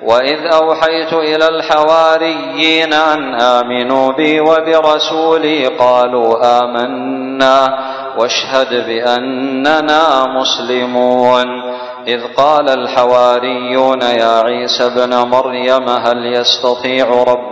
وإذ أوحيت إلى الحواريين أن آمنوا بي وبرسولي قالوا آمنا واشهد بأننا مسلمون. إذ قال الحواريون يا عيسى ابن مريم هل يستطيع ربك